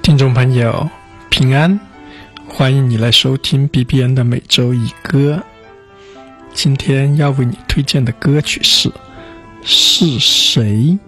听众朋友平安，欢迎你来收听 BBN 的每周一歌。今天要为你推荐的歌曲是谁？